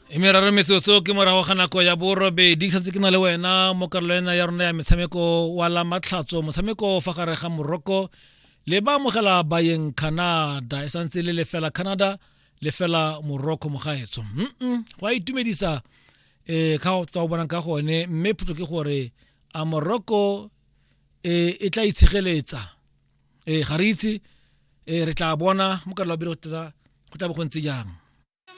Meraro metsotso ke morago ga nako ya borobedi santse ke na le wena mo karolwana ya rona ya metshameko wa la matlhatso motshameko fa gare ga Morocco le ba mogela bayeng Canada e santse le lefela Canada lefela Morocco mo gaetso go a itumedisa ka go tswa bona ka gone mme phutso ke gore a Morocco e tla itshegeletsa ga re itse re tla bona mo karolo ya go tla bo go ntse jang